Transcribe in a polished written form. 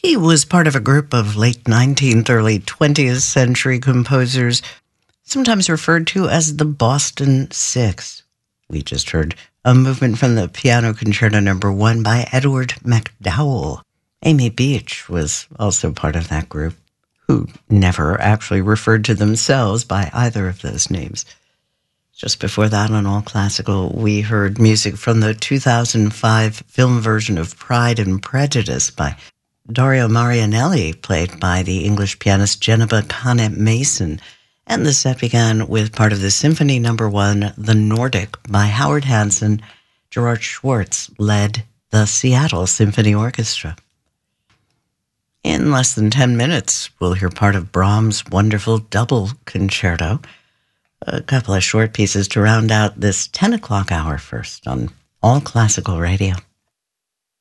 He was part of a group of late 19th, early 20th century composers, sometimes referred to as the Boston Six. We just heard a movement from the Piano Concerto No. 1 by Edward MacDowell. Amy Beach was also part of that group, who never actually referred to themselves by either of those names. Just before that, on All Classical, we heard music from the 2005 film version of Pride and Prejudice by Dario Marianelli, played by the English pianist Geneva Canet Mason. And the set began with part of the Symphony No. 1, The Nordic, by Howard Hansen. Gerard Schwartz led the Seattle Symphony Orchestra. In less than 10 minutes, we'll hear part of Brahms' wonderful double concerto. A couple of short pieces to round out this 10 o'clock hour first on All Classical Radio.